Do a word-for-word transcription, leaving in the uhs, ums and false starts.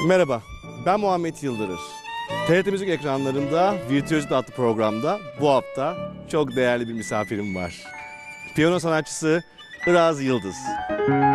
Merhaba, ben Muhammed Yıldırır. T R T Müzik ekranlarında Virtüözite adlı programda bu hafta çok değerli bir misafirim var. Piyano sanatçısı Iraz Yıldız.